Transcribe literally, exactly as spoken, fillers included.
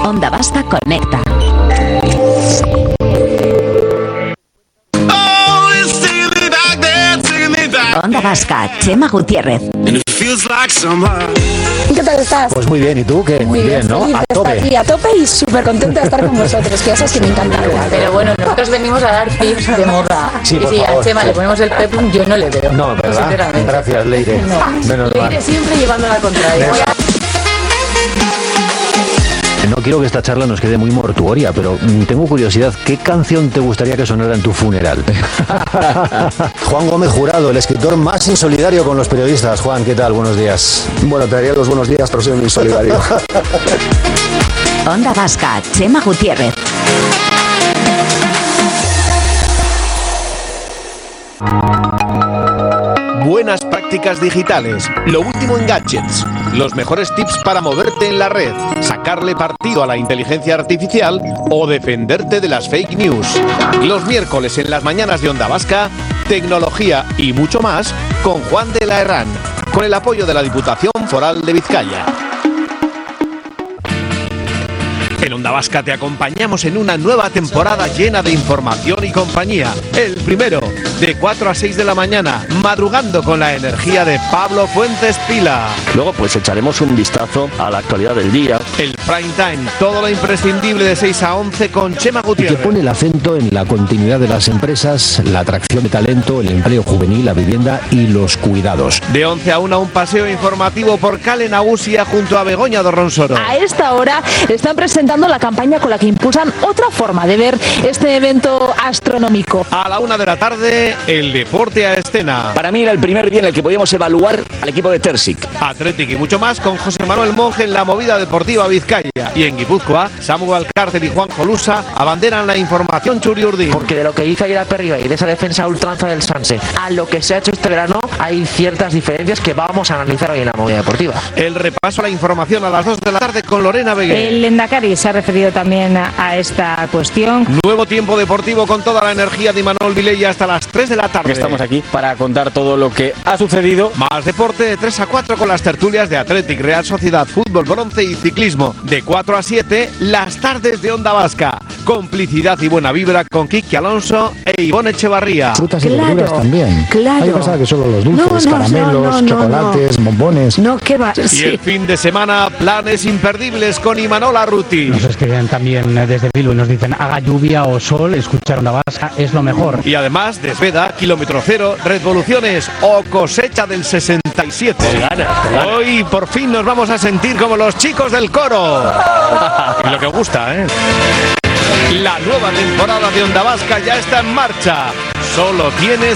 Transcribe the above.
Onda Vasca conecta. Onda Vasca, Chema Gutiérrez. ¿Qué tal estás? Pues muy bien, ¿y tú? ¿Qué? Muy bien, ¿no? A tope. Aquí, a tope y súper contenta de estar con vosotros, que ya sabes que me encanta. Pero bueno, nosotros venimos a dar tips de moda. Sí, y por si favor, a Chema sí. le ponemos el peplum, yo no le veo. No, ¿verdad? Sinceramente. Gracias, Leire. No. Menos Le mal. iré siempre llevando la contraria. No quiero que esta charla nos quede muy mortuoria, pero mm, tengo curiosidad, ¿qué canción te gustaría que sonara en tu funeral? Juan Gómez Jurado, el escritor más insolidario con los periodistas. Juan, ¿qué tal? Buenos días. Bueno, te daría los buenos días, pero soy un insolidario. Onda Vasca, Chema Gutiérrez. Buenas prácticas digitales, lo último en gadgets, los mejores tips para moverte en la red, sacarle partido a la inteligencia artificial o defenderte de las fake news. Los miércoles en las mañanas de Onda Vasca, tecnología y mucho más con Juan de la Herrán, con el apoyo de la Diputación Foral de Vizcaya. En Onda Vasca te acompañamos en una nueva temporada llena de información y compañía. El primero, de cuatro a seis de la mañana, madrugando con la energía de Pablo Fuentes Pila. Luego pues echaremos un vistazo a la actualidad del día. El prime time, todo lo imprescindible de seis a once con Chema Que Gutiérrez. pone el acento en la continuidad de las empresas, la atracción de talento, el empleo juvenil, la vivienda y los cuidados. De once a una, un paseo informativo por Cale Nagusia junto a Begoña Dorronsoro. A esta hora están presentando la campaña con la que impulsan otra forma de ver este evento astronómico. A la una de la tarde, el deporte a escena. Para mí era el primer día en el que podíamos evaluar al equipo de Tersic. Atlético y mucho más con José Manuel Monge en la movida deportiva Vizcaya. Y en Guipúzcoa, Samuel Alcárcel y Juan Jolusa abanderan la información Churiurdín. Porque de lo que hizo ayer a Perriba y de esa defensa a ultranza del Sanse a lo que se ha hecho este verano, hay ciertas diferencias que vamos a analizar hoy en la movida deportiva. El repaso a la información a las dos de la tarde con Lorena Beguer. El Endacari se ha referido también a, a esta cuestión. Nuevo tiempo deportivo con toda la energía de Imanol Vilella hasta las tres de la tarde. Estamos aquí para contar todo lo que ha sucedido. Más deporte de tres a cuatro con las tertulias de Athletic, Real Sociedad, Fútbol, Bronce y Ciclismo. De cuatro a siete, las tardes de Onda Vasca. Complicidad y buena vibra con Kiki Alonso e Ivonne Echevarría. Frutas y Claro, verduras también. claro. Hay que pensar que solo los dulces, No, no, caramelos, no, no, chocolates, no. bombones. No, ¿qué va? Y Sí. el fin de semana, planes imperdibles con Imanol Arruti. Nos escriben también desde Bilbao y nos dicen haga lluvia o sol, escuchar Onda Vasca es lo mejor. Y además, Desveda, Kilómetro Cero, Revoluciones o Cosecha del sesenta y siete. Hoy por fin nos vamos a sentir como los chicos del coro. Y lo que gusta, ¿eh? La nueva temporada de Onda Vasca ya está en marcha. Solo tienes